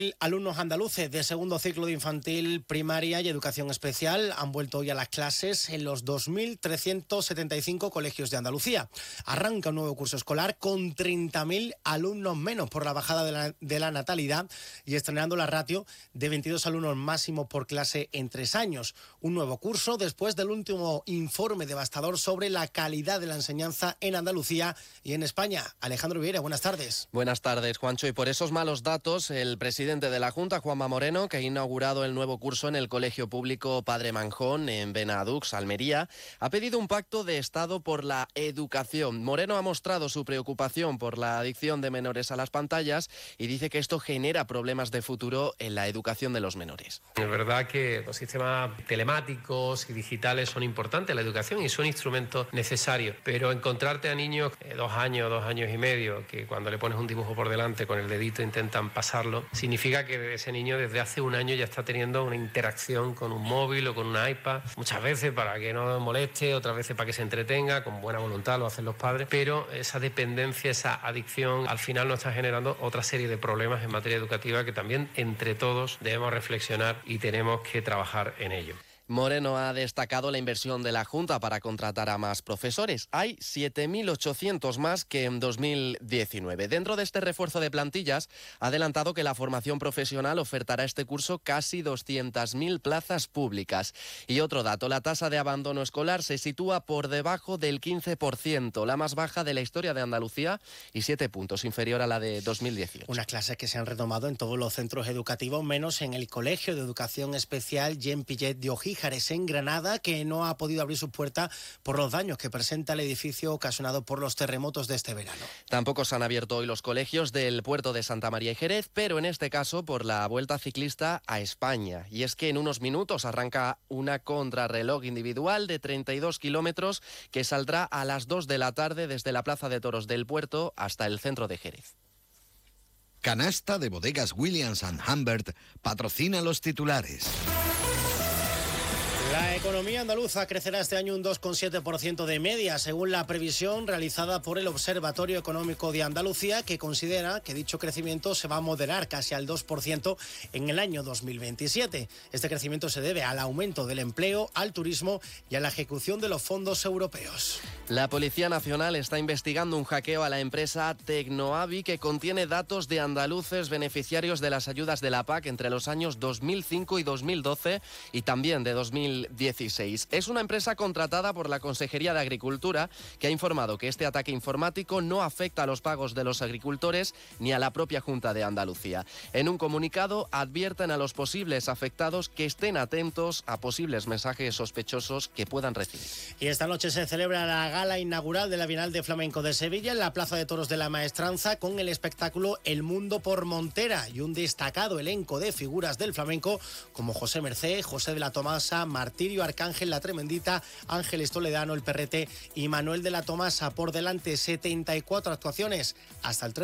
Alumnos andaluces de segundo ciclo de infantil, primaria y educación especial han vuelto hoy a las clases en los 2.375 colegios de Andalucía. Arranca un nuevo curso escolar con 30.000 alumnos menos por la bajada de la natalidad y estrenando la ratio de 22 alumnos máximos por clase en 3 años. Un nuevo curso después del último informe devastador sobre la calidad de la enseñanza en Andalucía y en España. Alejandro Vieira, buenas tardes. Buenas tardes, Juancho. Y por esos malos datos, el presidente de la Junta, Juanma Moreno, que ha inaugurado el nuevo curso en el Colegio Público Padre Manjón, en Benadux, Almería, ha pedido un pacto de Estado por la educación. Moreno ha mostrado su preocupación por la adicción de menores a las pantallas y dice que esto genera problemas de futuro en la educación de los menores. Es verdad que los sistemas telemáticos y digitales son importantes en la educación y son instrumentos necesarios, pero encontrarte a niños de 2 años, 2 años y medio, que cuando le pones un dibujo por delante con el dedito intentan pasarlo, significa que ese niño desde hace 1 año ya está teniendo una interacción con un móvil o con un iPad, muchas veces para que no moleste, otras veces para que se entretenga, con buena voluntad lo hacen los padres, pero esa dependencia, esa adicción, al final nos está generando otra serie de problemas en materia educativa que también entre todos debemos reflexionar y tenemos que trabajar en ello. Moreno ha destacado la inversión de la Junta para contratar a más profesores. Hay 7.800 más que en 2019. Dentro de este refuerzo de plantillas, ha adelantado que la formación profesional ofertará este curso casi 200.000 plazas públicas. Y otro dato, la tasa de abandono escolar se sitúa por debajo del 15%, la más baja de la historia de Andalucía y 7 puntos inferior a la de 2018. Unas clases que se han retomado en todos los centros educativos, menos en el Colegio de Educación Especial Jean Pillet de Ojíjar, en Granada, que no ha podido abrir sus puertas por los daños que presenta el edificio ocasionado por los terremotos de este verano. Tampoco se han abierto hoy los colegios del puerto de Santa María y Jerez, pero en este caso por la Vuelta Ciclista a España. Y es que en unos minutos arranca una contrarreloj individual de 32 kilómetros que saldrá a las 2 de la tarde desde la Plaza de Toros del Puerto hasta el centro de Jerez. Canasta de Bodegas Williams & Humbert patrocina los titulares. La economía andaluza crecerá este año un 2,7% de media, según la previsión realizada por el Observatorio Económico de Andalucía, que considera que dicho crecimiento se va a moderar casi al 2% en el año 2027. Este crecimiento se debe al aumento del empleo, al turismo y a la ejecución de los fondos europeos. La Policía Nacional está investigando un hackeo a la empresa Tecnoavi que contiene datos de andaluces beneficiarios de las ayudas de la PAC entre los años 2005 y 2012 y también de 2016. Es una empresa contratada por la Consejería de Agricultura que ha informado que este ataque informático no afecta a los pagos de los agricultores ni a la propia Junta de Andalucía. En un comunicado advierten a los posibles afectados que estén atentos a posibles mensajes sospechosos que puedan recibir. Y esta noche se celebra la gala inaugural de la Bienal de Flamenco de Sevilla en la Plaza de Toros de la Maestranza con el espectáculo El Mundo por Montera y un destacado elenco de figuras del flamenco como José Mercé, José de la Tomasa, Martirio Arcángel, La Tremendita, Ángeles Toledano, El Perrete y Manuel de la Tomasa. Por delante, 74 actuaciones hasta el 3